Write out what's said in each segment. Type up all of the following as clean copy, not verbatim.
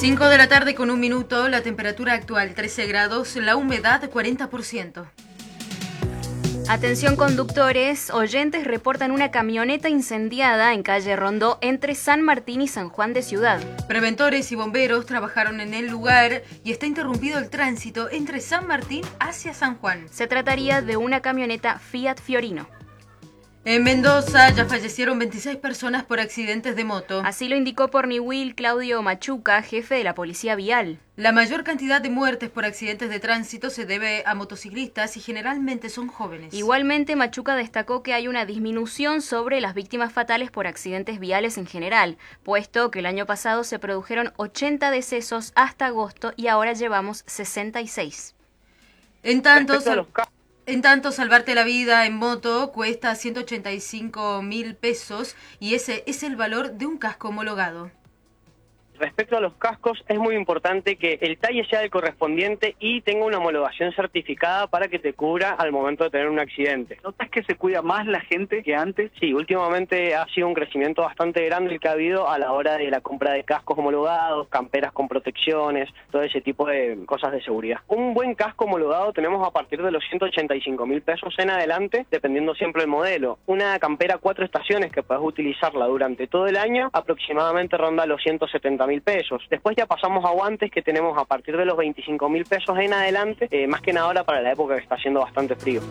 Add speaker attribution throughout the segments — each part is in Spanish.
Speaker 1: 5 de la tarde con 1 minuto, la temperatura actual 13 grados, la humedad 40%.
Speaker 2: Atención conductores, oyentes reportan una camioneta incendiada en calle Rondó entre San Martín y San Juan de Ciudad.
Speaker 1: Preventores y bomberos trabajaron en el lugar y está interrumpido el tránsito entre San Martín hacia San Juan.
Speaker 2: Se trataría de una camioneta Fiat Fiorino.
Speaker 1: En Mendoza ya fallecieron 26 personas por accidentes de moto.
Speaker 2: Así lo indicó por Niwil Claudio Machuca, jefe de la Policía Vial.
Speaker 1: La mayor cantidad de muertes por accidentes de tránsito se debe a motociclistas y generalmente son jóvenes.
Speaker 2: Igualmente, Machuca destacó que hay una disminución sobre las víctimas fatales por accidentes viales en general, puesto que el año pasado se produjeron 80 decesos hasta agosto y ahora llevamos 66.
Speaker 1: En tanto, salvarte la vida en moto cuesta 185.000 pesos y ese es el valor de un casco homologado.
Speaker 3: Respecto a los cascos, es muy importante que el talle sea el correspondiente y tenga una homologación certificada para que te cubra al momento de tener un accidente.
Speaker 4: ¿Notas que se cuida más la gente que antes?
Speaker 3: Sí, últimamente ha sido un crecimiento bastante grande el que ha habido a la hora de la compra de cascos homologados, camperas con protecciones, todo ese tipo de cosas de seguridad. Un buen casco homologado tenemos a partir de los 185.000 pesos en adelante, dependiendo siempre del modelo. Una campera 4 estaciones que puedes utilizarla durante todo el año, aproximadamente ronda los 170.000 pesos. Después ya pasamos a guantes que tenemos a partir de los 25.000 pesos en adelante, más que nada ahora para la época que está haciendo bastante frío.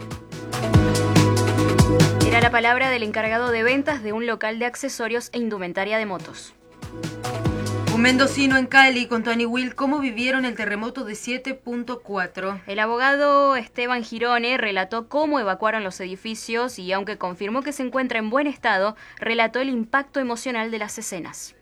Speaker 2: Era la palabra del encargado de ventas de un local de accesorios e indumentaria de motos.
Speaker 1: Un mendocino en Cali contó a Niwil cómo vivieron el terremoto de 7.4.
Speaker 2: El abogado Esteban Girone relató cómo evacuaron los edificios y, aunque confirmó que se encuentra en buen estado, relató el impacto emocional de las escenas.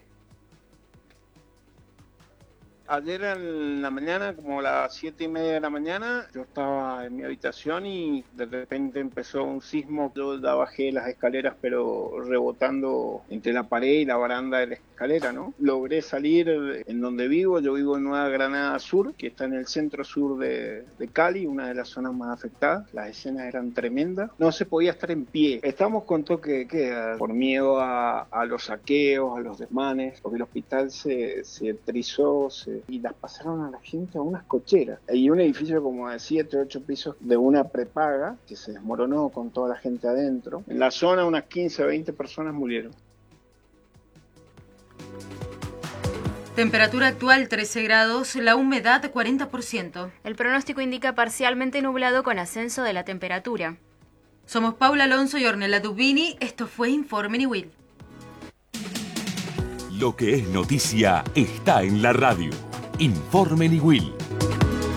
Speaker 5: Ayer en la mañana, como a las 7:30 de la mañana, yo estaba en mi habitación y de repente empezó un sismo. Yo ya bajé las escaleras, pero rebotando entre la pared y la baranda de la escalera, ¿no? Logré salir en donde vivo. Yo vivo en Nueva Granada Sur, que está en el centro sur de Cali, una de las zonas más afectadas. Las escenas eran tremendas. No se podía estar en pie. Estamos con toque de queda por miedo a los saqueos, a los desmanes, porque el hospital se trizó, y las pasaron a la gente a unas cocheras. Y un edificio como de 7, 8 pisos de una prepaga que se desmoronó con toda la gente adentro. En la zona unas 15, 20 personas murieron.
Speaker 1: Temperatura actual 13 grados, la humedad 40%.
Speaker 2: El pronóstico indica parcialmente nublado con ascenso de la temperatura.
Speaker 1: Somos Paula Alonso y Ornella Dubini. Esto fue Informe Niwil.
Speaker 6: Lo que es noticia está en la radio. Informe Niwil.